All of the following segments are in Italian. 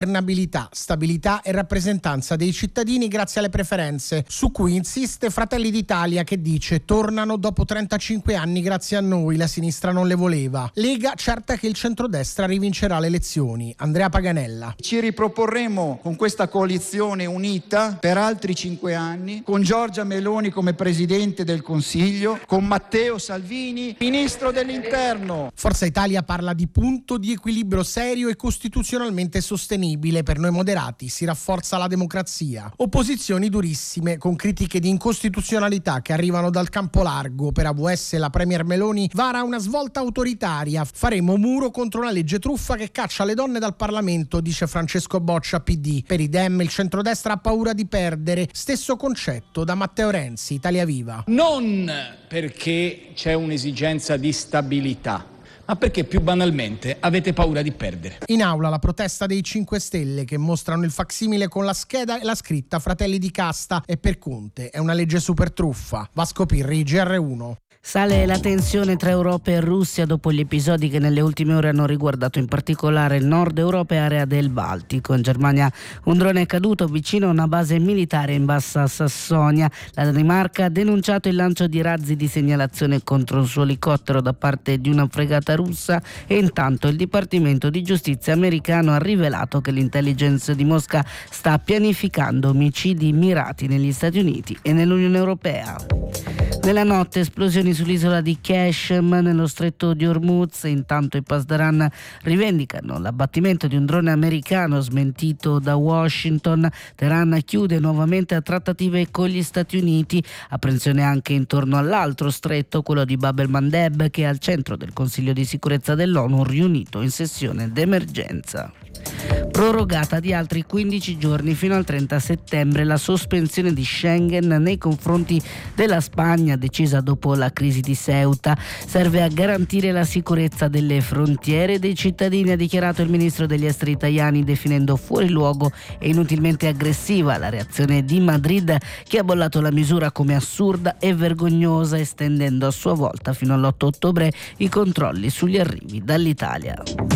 governabilità, stabilità e rappresentanza dei cittadini grazie alle preferenze, su cui insiste Fratelli d'Italia, che dice: tornano dopo 35 anni grazie a noi, la sinistra non le voleva. Lega certa che il centrodestra rivincerà le elezioni. Andrea Paganella. Ci riproporremo con questa coalizione unita per altri 5 anni, con Giorgia Meloni come Presidente del Consiglio, con Matteo Salvini, Ministro dell'Interno. Forza Italia parla di punto di equilibrio serio e costituzionalmente sostenibile. Per noi moderati si rafforza la democrazia. Opposizioni durissime, con critiche di incostituzionalità che arrivano dal campo largo. Per AVS la Premier Meloni vara una svolta autoritaria. Faremo muro contro una legge truffa che caccia le donne dal Parlamento, dice Francesco Boccia, PD. Per i Dem il centrodestra ha paura di perdere. Stesso concetto da Matteo Renzi, Italia Viva. Non perché c'è un'esigenza di stabilità, ma perché più banalmente avete paura di perdere. In aula la protesta dei 5 Stelle, che mostrano il facsimile con la scheda e la scritta Fratelli di Casta, e per Conte è una legge super truffa. Vasco Pirri, GR1. Sale la tensione tra Europa e Russia dopo gli episodi che nelle ultime ore hanno riguardato in particolare il nord Europa e area del Baltico. In Germania un drone è caduto vicino a una base militare in Bassa Sassonia. La Danimarca ha denunciato il lancio di razzi di segnalazione contro un suo elicottero da parte di una fregata russa, e intanto il Dipartimento di Giustizia americano ha rivelato che l'intelligence di Mosca sta pianificando omicidi mirati negli Stati Uniti e nell'Unione Europea. Nella notte esplosioni sull'isola di Qashm nello stretto di Hormuz. Intanto i Pasdaran rivendicano l'abbattimento di un drone americano smentito da Washington. Teheran chiude nuovamente a trattative con gli Stati Uniti. Apprensione anche intorno all'altro stretto, quello di Bab el-Mandeb, che è al centro del Consiglio di sicurezza dell'ONU riunito in sessione d'emergenza. Prorogata di altri 15 giorni fino al 30 settembre la sospensione di Schengen nei confronti della Spagna, decisa dopo la crisi di Ceuta. Serve a garantire la sicurezza delle frontiere dei cittadini, ha dichiarato il ministro degli esteri Tajani, definendo fuori luogo e inutilmente aggressiva la reazione di Madrid, che ha bollato la misura come assurda e vergognosa, estendendo a sua volta fino all'8 ottobre i controlli sugli arrivi dall'Italia.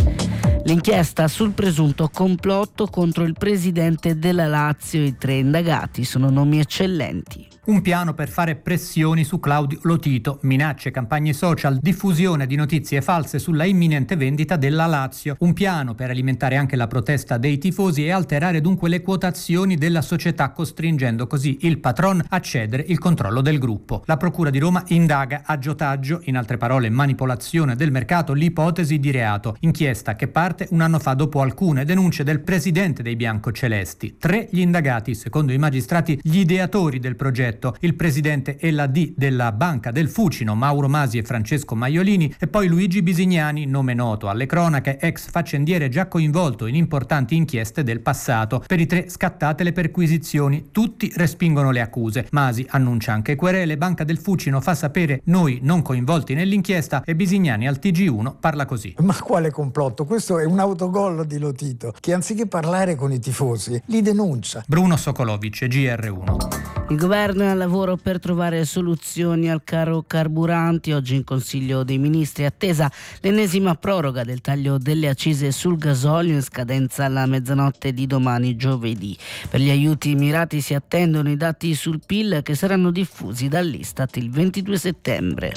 L'inchiesta sul presunto complotto contro il presidente della Lazio. I 3 indagati sono nomi eccellenti. Un piano per fare pressioni su Claudio Lotito, minacce, campagne social, diffusione di notizie false sulla imminente vendita della Lazio. Un piano per alimentare anche la protesta dei tifosi e alterare dunque le quotazioni della società, costringendo così il patron a cedere il controllo del gruppo. La Procura di Roma indaga aggiotaggio, in altre parole manipolazione del mercato, l'ipotesi di reato. Inchiesta che parte un anno fa dopo alcune denunce del presidente dei biancocelesti. 3 gli indagati, secondo i magistrati gli ideatori del progetto, il presidente e la D della Banca del Fucino, Mauro Masi e Francesco Maiolini, e poi Luigi Bisignani, nome noto alle cronache, ex faccendiere già coinvolto in importanti inchieste del passato. Per i 3 scattate le perquisizioni, tutti respingono le accuse. Masi annuncia anche querele, Banca del Fucino fa sapere noi non coinvolti nell'inchiesta, e Bisignani al TG1 parla così. Ma quale complotto? Questo è un autogol di Lotito, che anziché parlare con i tifosi li denuncia. Bruno Sokolovic, GR1. Il governo è al lavoro per trovare soluzioni al caro carburanti. Oggi in Consiglio dei Ministri è attesa l'ennesima proroga del taglio delle accise sul gasolio, in scadenza alla mezzanotte di domani giovedì. Per gli aiuti mirati si attendono i dati sul PIL, che saranno diffusi dall'Istat il 22 settembre.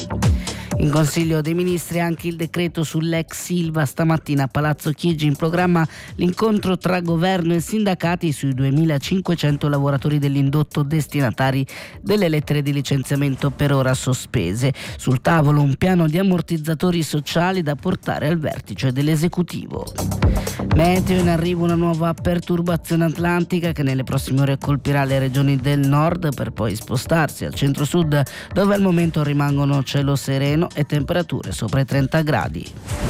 In Consiglio dei Ministri anche il decreto sull'ex Ilva. Stamattina a Palazzo Chigi in programma l'incontro tra governo e sindacati sui 2.500 lavoratori dell'indotto destinatari delle lettere di licenziamento per ora sospese. Sul tavolo un piano di ammortizzatori sociali da portare al vertice dell'esecutivo. Meteo, in arrivo una nuova perturbazione atlantica che nelle prossime ore colpirà le regioni del nord, per poi spostarsi al centro-sud, dove al momento rimangono cielo sereno e temperature sopra i 30 gradi.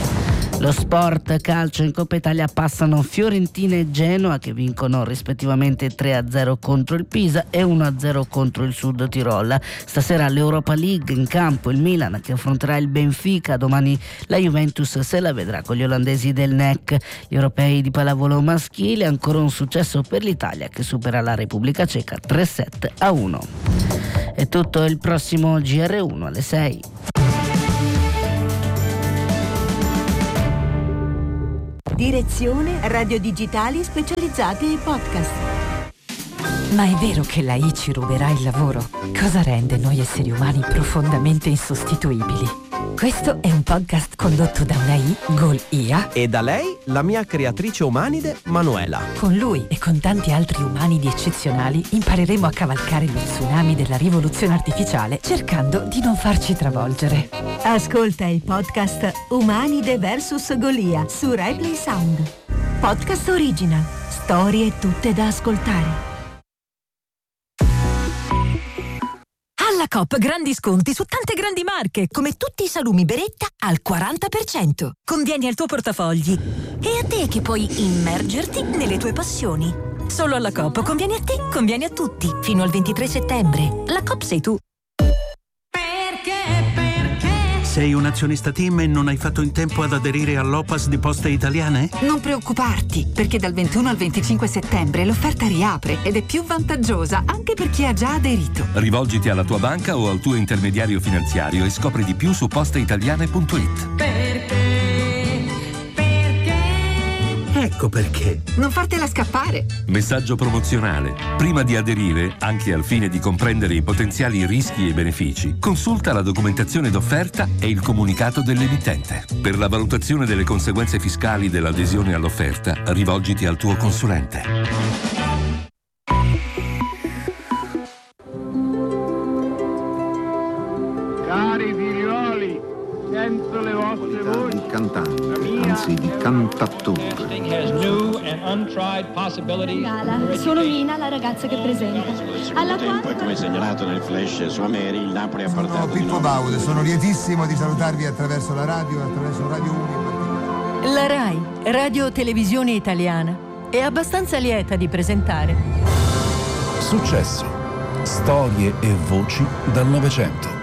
Lo sport calcio: in Coppa Italia passano Fiorentina e Genoa, che vincono rispettivamente 3-0 contro il Pisa e 1-0 contro il Sud Tirol. Stasera l'Europa League, in campo il Milan che affronterà il Benfica, domani la Juventus se la vedrà con gli olandesi del NEC. Gli europei di pallavolo maschile, ancora un successo per l'Italia che supera la Repubblica Ceca 3-7-1. È tutto, il prossimo GR1 alle 6. Direzione Radio Digitali Specializzate e Podcast. Ma è vero che la AI ci ruberà il lavoro? Cosa rende noi esseri umani profondamente insostituibili? Questo è un podcast condotto da un'AI, Golia, e da lei, la mia creatrice umanide, Manuela. Con lui e con tanti altri umanidi eccezionali impareremo a cavalcare lo tsunami della rivoluzione artificiale cercando di non farci travolgere. Ascolta il podcast Umanide vs Golia su RaiPlay Sound. Podcast original. Storie tutte da ascoltare. Alla Coop grandi sconti su tante grandi marche, come tutti i salumi Beretta al 40%. Convieni al tuo portafogli e a te che puoi immergerti nelle tue passioni. Solo alla Coop convieni a te, convieni a tutti. Fino al 23 settembre. La Coop sei tu. Sei un azionista TIM e non hai fatto in tempo ad aderire all'OPAS di Poste Italiane? Non preoccuparti, perché dal 21 al 25 settembre l'offerta riapre ed è più vantaggiosa anche per chi ha già aderito. Rivolgiti alla tua banca o al tuo intermediario finanziario e scopri di più su posteitaliane.it. Ecco perché. Non fartela scappare. Messaggio promozionale. Prima di aderire, anche al fine di comprendere i potenziali rischi e benefici, consulta la documentazione d'offerta e il comunicato dell'emittente. Per la valutazione delle conseguenze fiscali dell'adesione all'offerta, rivolgiti al tuo consulente. Cari figlioli, sento le vostre voci. Di cantante, anzi di cantattore. Sono Mina, la ragazza che presenta. Alla quale, come segnalato nel flash su Ameri, il Napoli ha portato. Sono Pippo Baudo, sono lietissimo di salutarvi attraverso la radio, attraverso Radio 1. La RAI, Radio Televisione Italiana, è abbastanza lieta di presentare Successo. Storie e voci dal Novecento.